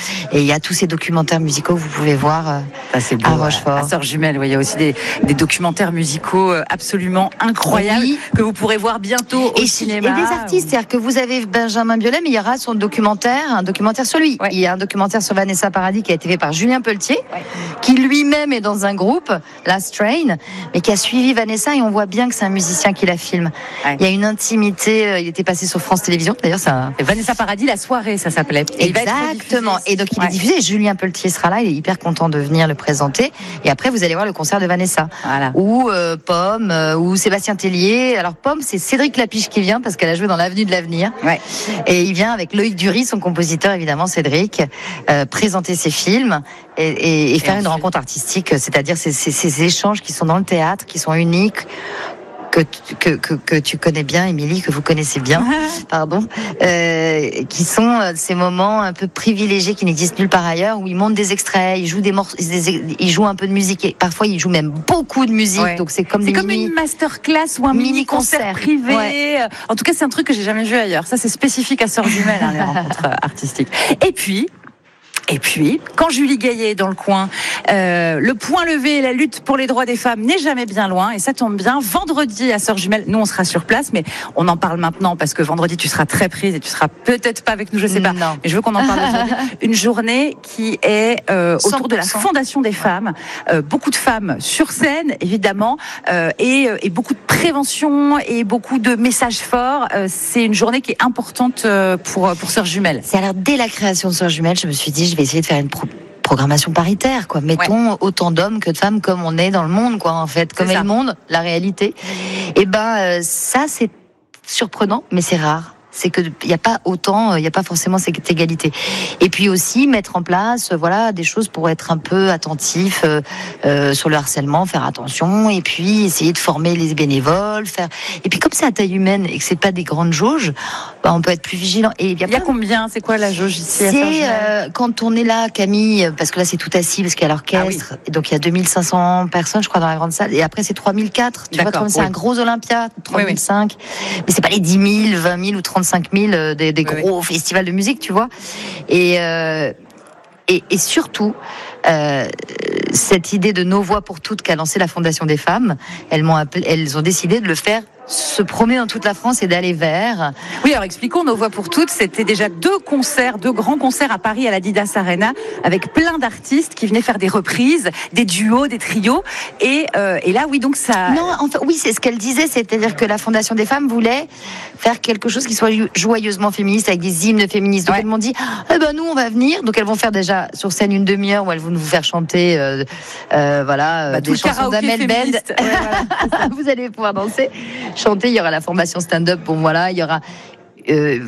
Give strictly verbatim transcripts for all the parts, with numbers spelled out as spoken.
Et il y a tous ces documentaires musicaux que vous pouvez voir euh, ça, c'est beau, à Rochefort. À Sœurs Jumelles, oui, il y a aussi des, des documentaires musicaux absolument incroyables oui. que vous pourrez voir bientôt au et, cinéma. Et des artistes, c'est-à-dire que vous avez Benjamin Biolay, mais il y aura son documentaire, un documentaire sur lui. Ouais. Il y a un documentaire sur Vanessa Paradis qui a été fait par Julien Pelletier, ouais. qui lui-même est dans un groupe, Last Train, mais qui a suivi Vanessa et on voit bien que c'est un musicien qui la filme. Ouais. Il y a une intimité, il était passé sur France Télévisions, d'ailleurs ça... Et Vanessa Paradis, la soirée, ça s'appelait. Et exactement, et donc il ouais. est diffusé, Julien Pelletier sera là, il est hyper content de venir le présenter, et après vous allez voir le concert de Vanessa, voilà. ou euh, Pomme, euh, ou Sébastien Tellier. Alors Pomme, c'est Cédric Lapiche qui vient, parce qu'elle a joué dans l'Avenue de l'Avenir, ouais. et il vient avec Loïc Dury, son compositeur évidemment, Cédric, euh, présenter ses films, et, et, et faire et une rencontre artistique, c'est-à-dire ces, ces, ces échanges qui sont dans le théâtre, qui sont uniques, que, que, que, que tu connais bien, Émilie, que vous connaissez bien, pardon, euh, qui sont ces moments un peu privilégiés qui n'existent nulle part ailleurs, où ils montent des extraits, ils jouent des morceaux, ils jouent un peu de musique, et parfois ils jouent même beaucoup de musique, ouais. donc c'est comme c'est des comme mini, une masterclass ou un mini concert, mini -concert privé. Ouais. En tout cas, c'est un truc que j'ai jamais vu ailleurs. Ça, c'est spécifique à Sœurs Jumelles, hein, les rencontres artistiques. Et puis. Et puis, quand Julie Gaillet est dans le coin, euh, le point levé et la lutte pour les droits des femmes n'est jamais bien loin. Et ça tombe bien. Vendredi, à Sœurs Jumelles, nous, on sera sur place, mais on en parle maintenant parce que vendredi, tu seras très prise et tu seras peut-être pas avec nous, je sais pas. Non. Mais je veux qu'on en parle aujourd'hui. Une journée qui est euh, autour de la Fondation des femmes. Euh, beaucoup de femmes sur scène, évidemment, euh, et, et beaucoup de prévention et beaucoup de messages forts. Euh, c'est une journée qui est importante pour, pour Sœurs Jumelles. C'est alors, dès la création de Sœurs Jumelles, je me suis dit, je vais essayer de faire une pro- programmation paritaire, quoi. Mettons ouais. autant d'hommes que de femmes comme on est dans le monde, quoi, en fait. Comme est, est le monde, la réalité. Et ben, euh, ça, c'est surprenant, mais c'est rare. C'est que il n'y a pas autant, il n'y a pas forcément cette égalité. Et puis aussi mettre en place, voilà, des choses pour être un peu attentif euh, euh, sur le harcèlement, faire attention, et puis essayer de former les bénévoles, faire. Et puis comme c'est à taille humaine et que c'est pas des grandes jauges, bah, on peut être plus vigilant. Et il y a, il y a combien? C'est quoi la jauge ici? C'est euh, quand on est là, Camille, parce que là c'est tout assis, parce qu'il y a l'orchestre, ah oui. donc il y a deux mille cinq cents personnes, je crois, dans la grande salle, et après c'est trois mille quatre. Tu vois, comme c'est oui. un gros Olympia, trois mille cinq. Oui, oui. Mais c'est pas les dix mille, vingt mille ou trente-cinq mille des, des oui, gros oui. festivals de musique, tu vois. Et, euh, et, et surtout, euh, cette idée de Nos Voix pour Toutes qu'a lancé la Fondation des femmes, elles, m'ont appelé, elles ont décidé de le faire se promener dans toute la France et d'aller vers. Oui, alors expliquons, Nos Voix pour Toutes, c'était déjà deux concerts, deux grands concerts à Paris à l'Adidas Arena, avec plein d'artistes qui venaient faire des reprises, des duos, des trios, et, euh, et là, oui, donc ça... Non, enfin, oui, c'est ce qu'elle disait, c'est-à-dire que la Fondation des femmes voulait faire quelque chose qui soit joyeusement féministe, avec des hymnes féministes. Donc ouais. elles m'ont dit, eh ben nous, on va venir, donc elles vont faire déjà sur scène une demi-heure où elles vont nous faire chanter, euh, euh, voilà, bah, des chansons d'Amel Bend. Ouais, voilà, vous allez pouvoir danser. Chanter, il y aura la formation stand-up, bon voilà, il y aura euh,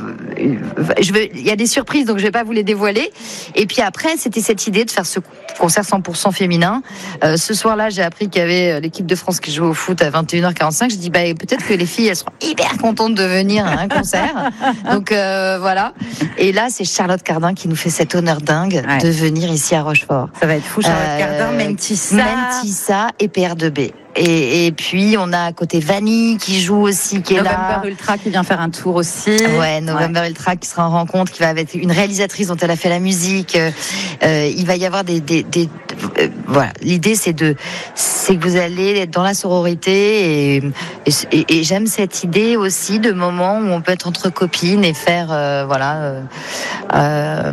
je veux, il y a des surprises, donc je vais pas vous les dévoiler. Et puis après, c'était cette idée de faire ce concert cent pour cent féminin. Euh, ce soir-là, j'ai appris qu'il y avait l'équipe de France qui jouait au foot à vingt et une heures quarante-cinq. Je dis, bah, peut-être que les filles, elles seront hyper contentes de venir à un concert. Donc euh, voilà. Et là, c'est Charlotte Cardin qui nous fait cet honneur dingue ouais. de venir ici à Rochefort. Ça va être fou, Charlotte euh, Cardin, Mentissa. Mentissa et P R deux B. Et, et puis on a à côté Vanille qui joue aussi, qui est November là. November Ultra qui vient faire un tour aussi. Ouais, November ouais. Ultra qui sera en rencontre, qui va avec une réalisatrice dont elle a fait la musique. Euh, il va y avoir des, des, des euh, voilà. L'idée c'est de, c'est que vous allez être dans la sororité et, et, et, et j'aime cette idée aussi de moments où on peut être entre copines et faire, euh, voilà, euh, euh,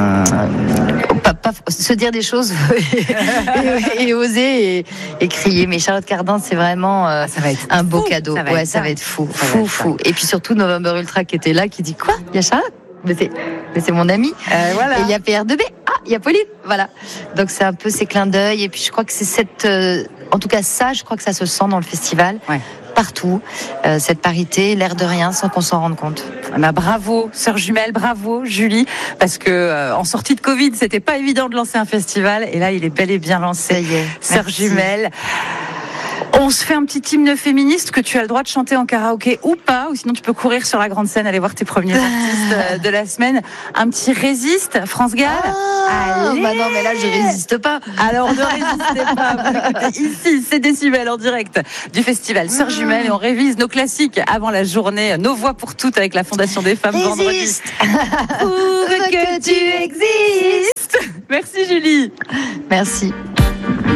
pas, pas, se dire des choses et, et oser et, et crier. Mais Charlotte Cardin, c'est vraiment euh, ça va être un fou. beau cadeau. Ça ouais, ça va être fou, ça fou, fou. Et puis surtout November Ultra qui était là, qui dit quoi? Il y a Charlotte? Mais c'est, mais c'est mon ami. Euh, voilà. Et il y a P R deux B. Ah, il y a Pauline. Voilà. Donc c'est un peu ces clins d'œil. Et puis je crois que c'est cette, euh, en tout cas ça, je crois que ça se sent dans le festival. Ouais. Partout, euh, cette parité, l'air de rien, sans qu'on s'en rende compte. Bah, bravo, Sœurs Jumelles, bravo, Julie, parce que euh, en sortie de Covid, c'était pas évident de lancer un festival, et là, il est bel et bien lancé. Ça y est. Sœurs Jumelles. On se fait un petit hymne féministe que tu as le droit de chanter en karaoké ou pas, ou sinon tu peux courir sur la grande scène, aller voir tes premiers artistes de la semaine. Un petit Résiste, France Gall. Ah, Allez. bah non, mais là je résiste pas. Alors ne résistez pas. Vous écoutez ici, c'est Décibel en direct du festival Sœurs Jumelles, et on révise nos classiques avant la journée Nos Voix pour Toutes avec la Fondation des Femmes Résiste. vendredi. Pour que tu existes. Merci Julie. Merci.